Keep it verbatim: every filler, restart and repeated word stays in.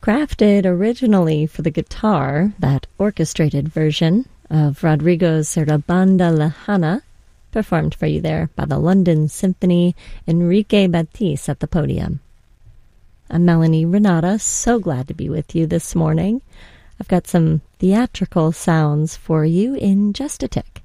Crafted originally for the guitar, that orchestrated version of Rodrigo's Sarabanda Lejana, performed for you there by the London Symphony, Enrique Batiste at the podium. I'm Melanie Renata, so glad to be with you this morning. I've got some theatrical sounds for you in just a tick.